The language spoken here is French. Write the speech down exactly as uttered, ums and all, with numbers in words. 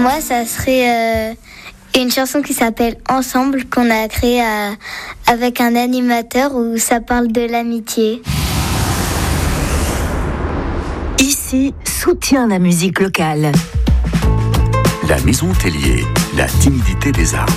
Moi, ça serait euh, une chanson qui s'appelle Ensemble, qu'on a créée à, avec un animateur où ça parle de l'amitié. Ici, soutient la musique locale. La Maison Tellier, la timidité des arts.